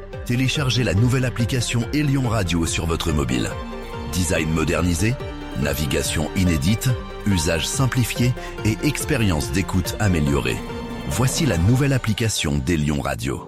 Téléchargez la nouvelle application Elion Radio sur votre mobile. Design modernisé, navigation inédite, usage simplifié et expérience d'écoute améliorée. Voici la nouvelle application d'Elion Radio.